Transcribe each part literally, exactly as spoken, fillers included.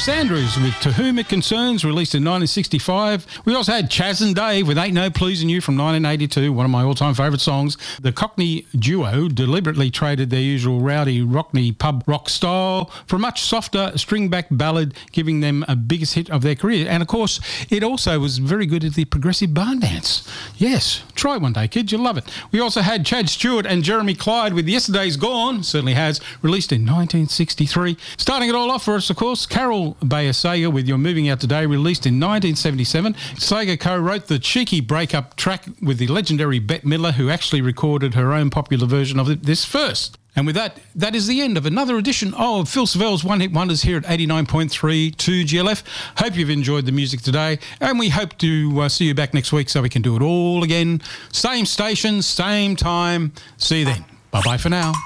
Chris Andrews with To Whom It Concerns, released in nineteen sixty-five. We also had Chaz and Dave with Ain't No Pleasing You from nineteen eighty-two, one of my all-time favourite songs. The Cockney duo deliberately traded their usual rowdy Rockney pub rock style for a much softer string-back ballad, giving them a biggest hit of their career. And of course, it also was very good at the progressive barn dance. Yes, try it one day, kids, you'll love it. We also had Chad Stewart and Jeremy Clyde with Yesterday's Gone, certainly has, released in nineteen sixty-three. Starting it all off for us, of course, Carol Bayer Sager with You're Moving Out Today, released in nineteen seventy-seven. Sager co-wrote the cheeky breakup track with the legendary Bette Midler, who actually recorded her own popular version of this first. And with that, that is the end of another edition of Phil Savelle's One Hit Wonders here at eighty-nine point three two G L F. Hope you've enjoyed the music today, and we hope to uh, see you back next week so we can do it all again. Same station, same time. See you then. Bye-bye for now.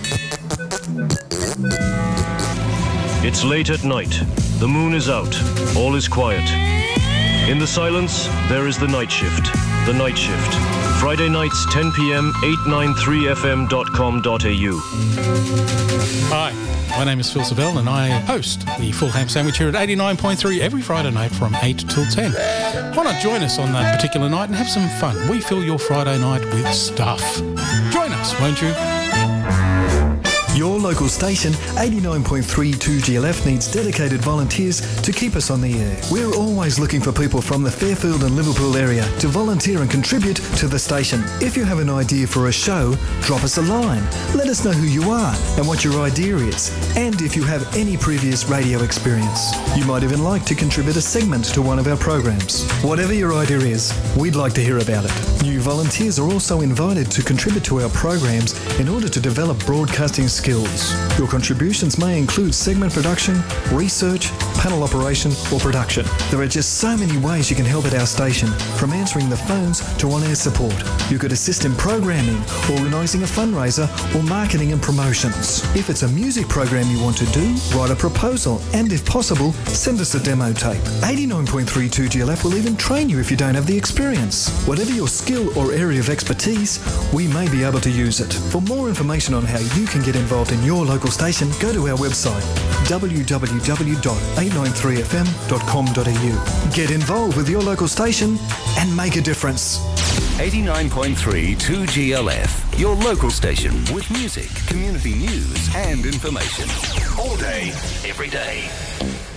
It's late at night. The moon is out. All is quiet. In the silence, there is the night shift. The night shift. Friday nights, ten p.m, eight ninety-three f m dot com dot a u. Hi, my name is Phil Savelle, and I host the Full Ham Sandwich here at eighty-nine point three every Friday night from eight till ten. Why not join us on that particular night and have some fun? We fill your Friday night with stuff. Join us, won't you? Your local station, eighty-nine point three two G L F, needs dedicated volunteers to keep us on the air. We're always looking for people from the Fairfield and Liverpool area to volunteer and contribute to the station. If you have an idea for a show, drop us a line. Let us know who you are and what your idea is, and if you have any previous radio experience. You might even like to contribute a segment to one of our programs. Whatever your idea is, we'd like to hear about it. New volunteers are also invited to contribute to our programs in order to develop broadcasting skills. skills. Your contributions may include segment production, research, panel operation or production. There are just so many ways you can help at our station, from answering the phones to on-air support. You could assist in programming, organising a fundraiser or marketing and promotions. If it's a music program you want to do, write a proposal and, if possible, send us a demo tape. eighty-nine point three two G L F will even train you if you don't have the experience. Whatever your skill or area of expertise, we may be able to use it. For more information on how you can get involved in your local station, go to our website w w w dot eight nine three f m dot com dot a u. Get involved with your local station and make a difference. eighty-nine point three two G L F, your local station with music, community news and information. All day, every day.